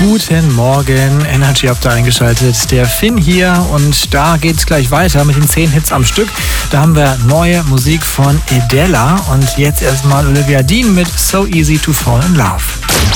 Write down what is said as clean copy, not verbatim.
Guten Morgen, Energy habt ihr eingeschaltet. Der Finn hier und da geht's gleich weiter mit den 10 Hits am Stück. Da haben wir neue Musik von Edella und jetzt erstmal Olivia Dean mit So Easy to Fall in Love.